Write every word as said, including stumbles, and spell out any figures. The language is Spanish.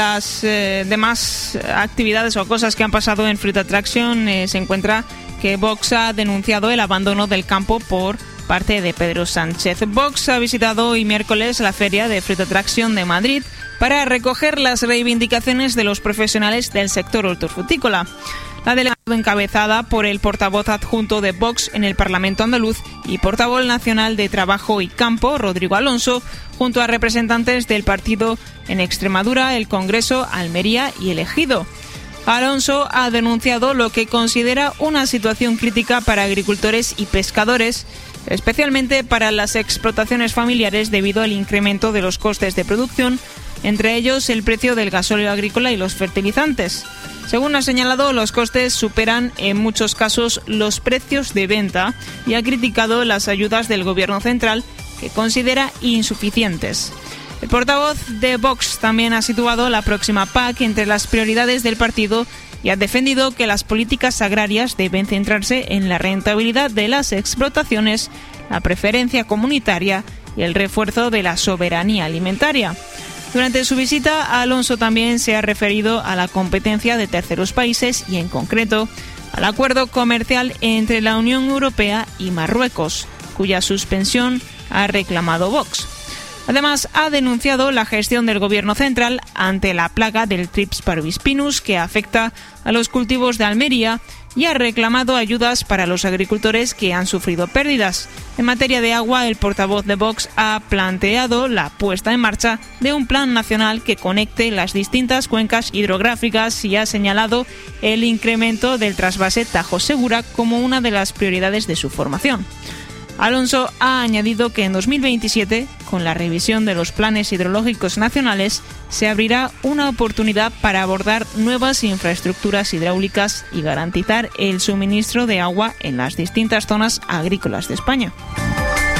las eh, demás actividades o cosas que han pasado en Fruit Attraction, eh, se encuentra que Vox ha denunciado el abandono del campo por parte de Pedro Sánchez. Vox ha visitado hoy miércoles la feria de Fruit Attraction de Madrid para recoger las reivindicaciones de los profesionales del sector hortofrutícola. La delegación encabezada por el portavoz adjunto de Vox en el Parlamento andaluz y portavoz nacional de Trabajo y Campo, Rodrigo Alonso, junto a representantes del partido en Extremadura, el Congreso, Almería y el Ejido. Alonso ha denunciado lo que considera una situación crítica para agricultores y pescadores, especialmente para las explotaciones familiares debido al incremento de los costes de producción, entre ellos el precio del gasóleo agrícola y los fertilizantes. Según ha señalado, los costes superan en muchos casos los precios de venta y ha criticado las ayudas del Gobierno central, que considera insuficientes. El portavoz de Vox también ha situado la próxima P A C entre las prioridades del partido y ha defendido que las políticas agrarias deben centrarse en la rentabilidad de las explotaciones, la preferencia comunitaria y el refuerzo de la soberanía alimentaria. Durante su visita, Alonso también se ha referido a la competencia de terceros países y, en concreto, al acuerdo comercial entre la Unión Europea y Marruecos, cuya suspensión ha reclamado Vox. Además, ha denunciado la gestión del Gobierno central ante la plaga del Thrips parvispinus que afecta a los cultivos de Almería y ha reclamado ayudas para los agricultores que han sufrido pérdidas. En materia de agua, el portavoz de Vox ha planteado la puesta en marcha de un plan nacional que conecte las distintas cuencas hidrográficas y ha señalado el incremento del trasvase Tajo Segura como una de las prioridades de su formación. Alonso ha añadido que en dos mil veintisiete, con la revisión de los planes hidrológicos nacionales, se abrirá una oportunidad para abordar nuevas infraestructuras hidráulicas y garantizar el suministro de agua en las distintas zonas agrícolas de España.